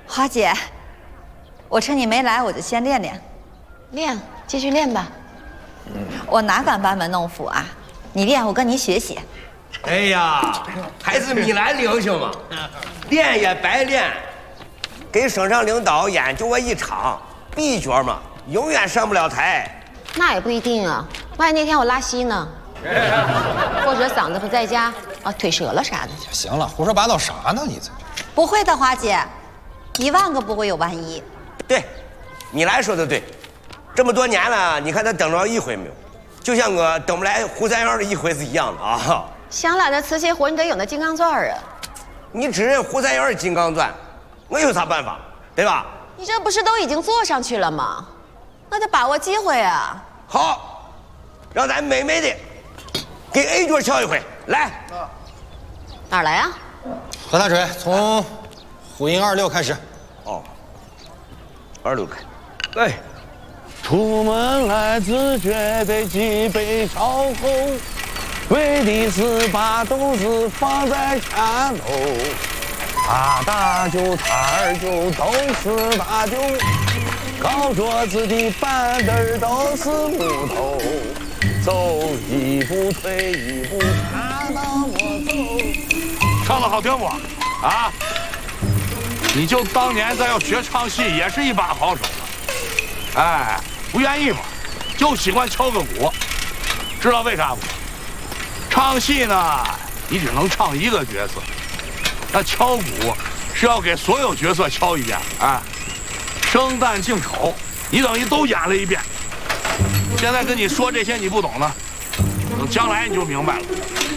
花姐，我趁你没来，我就先练练。 练，继续练吧。 我哪敢班门弄斧啊？你练，我跟你学习。 哎呀，还是米兰领袖嘛，练也白练，给省上领导演就我一场，B角嘛，永远上不了台。 那也不一定啊，万一那天我拉稀呢，或者嗓子不在家啊，腿折了啥的。 行了，胡说八道啥呢？你这不会的，花姐，10000个不会有万一。 对，米兰说的对，这么多年了，你看他等着一回没有？就像个等不来胡三元的一回是一样的啊。 想揽那瓷器活，你得有那金刚钻啊。 你只认胡三元的金刚钻，我有啥办法，对吧？ 你这不是都已经坐上去了吗？那得把握机会啊。 好，让咱美美的给 A 角敲一回，来。 哪儿来啊？ 何大水，从虎音26开始。 哦，26开。 哎，出门来只觉得脊背朝后，为的是把肚子放在前头。他大酒他二酒都是大酒，高桌子的板凳都是木头，走一步退一步，看到我走。唱的好听不？啊？你就当年咱要学唱戏，也是一把好手了。哎，不愿意嘛，就喜欢敲个鼓，知道为啥不？唱戏呢，你只能唱一个角色，那敲鼓是要给所有角色敲一遍。哎，生旦净丑，你等于都演了一遍。现在跟你说这些你不懂呢，等将来你就明白了。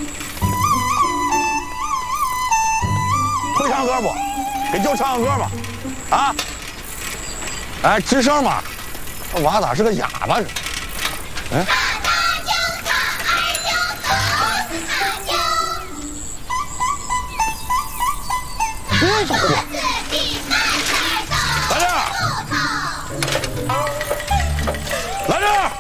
会唱歌不？给舅唱个歌吧。啊？哎，吱声嘛。这娃咋是个哑巴似的？哎。别走啊！